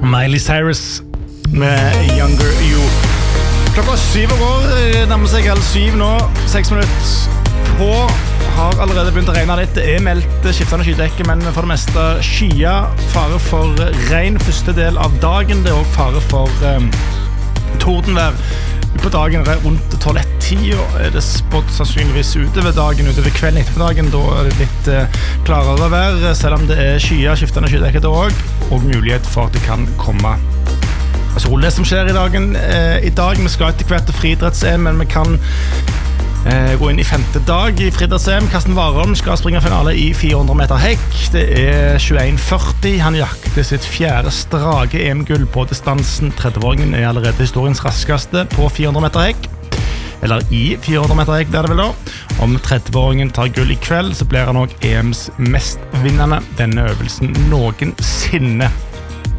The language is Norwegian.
Miley Cyrus med Younger You. Klokka 7 går, nærmer seg 6:30 nå, 6 minutter på. Har allerede begynt å regne litt. Det meldt skiftende skydekke, men for det meste skya. Fare for regn første del av dagen. Det også fare for tordenvær. På dagen rundt 12:10 det spådd sannsynligvis utover dagen, utover kvelden ettermiddagen. Da det litt klarere vær, selv om det skya, skiftende skydekke da også, og mulighet for at det kan komme sol. Det som skjer i dag, vi skal etter hvert til friidretts-EM, men vi kan gå inn i 5. dag i friidretts-EM. Karsten Warholm skal springe finale i 400 meter hekk. Det 21:40. Han jakter sitt 4. strake EM-gull på distansen. 30-åringen allerede historiens raskeste på 400 meter hekk. Eller i 400 meter hekk blir det vel da. Om 30-åringen tar gull i kveld, så blir han også EMs mest vinnende denne øvelsen noensinne.